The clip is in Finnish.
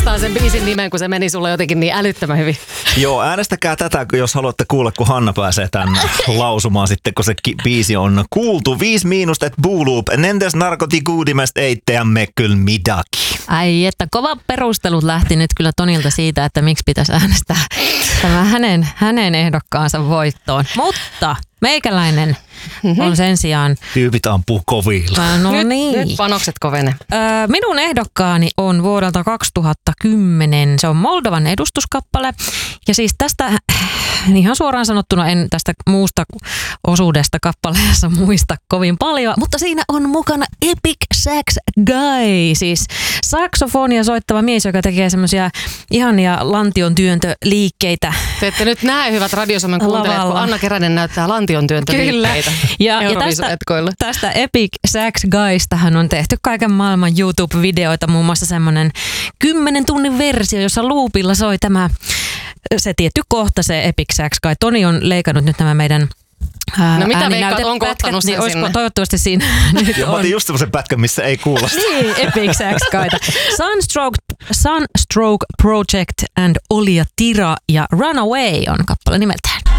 muistaa sen biisin nimen, kun se meni sulle jotenkin niin älyttömän hyvin. Joo, äänestäkää tätä, jos haluatte kuulla, kun Hanna pääsee tänne lausumaan sitten, kun se biisi on kuultu. 5 miinusta, et Booloop. Nendes narkotikuudimest eitteämme kyllä midaki. Ai että kova perustelut lähti nyt kyllä Tonilta siitä, että miksi pitäisi äänestää tämä hänen ehdokkaansa voittoon. Mutta meikäläinen on sen sijaan... Tyypit ampuu kovilla. No nyt niin. panokset kovene. Minun ehdokkaani on vuodelta 2010. Se on Moldovan edustuskappale. Ja siis tästä, ihan suoraan sanottuna en tästä muusta osuudesta kappaleessa muista kovin paljon. Mutta siinä on mukana Epic Sax Guy. Siis saksofonia soittava mies, joka tekee semmoisia ihania lantion työntöliikkeitä. Te ette nyt näe, hyvät Radiosomen kuuntelijat, kun Anna Keränen näyttää lantion työntöliikkeitä. Ja tästä Epic Sax Guystahan on tehty kaiken maailman YouTube-videoita, muun muassa semmoinen 10 tunnin versio, jossa loopilla soi se tietty kohta, se Epic Sax Guy. Toni on leikannut nyt nämä meidän no mitä veikkaat, onko ottanut sen niin sinne? Toivottavasti siinä nyt Mä otin just semmoisen pätkän, missä ei kuulla. Niin, Epic Sax Guyta. Sunstroke Project and Olia Tira ja Runaway on kappale nimeltään.